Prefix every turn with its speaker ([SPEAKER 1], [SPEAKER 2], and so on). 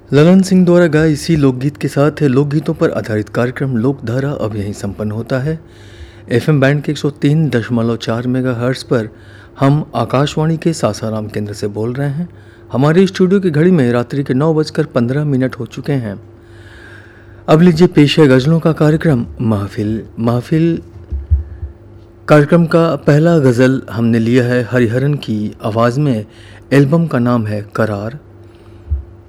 [SPEAKER 1] ललन सिंह द्वारा गाए इसी लोकगीत के साथ लोकगीतों पर आधारित कार्यक्रम लोकधारा अब यहीं संपन्न होता है। एफएम बैंड के 103.4 मेगाहर्ट्ज पर हम आकाशवाणी के सासाराम केंद्र से बोल रहे हैं। हमारे स्टूडियो की घड़ी में रात्रि के 9:15 हो चुके हैं। अब लीजिए पेश है गज़लों का कार्यक्रम महफिल कार्यक्रम का पहला गज़ल हमने लिया है हरिहरन की आवाज़ में। एल्बम का नाम है करार।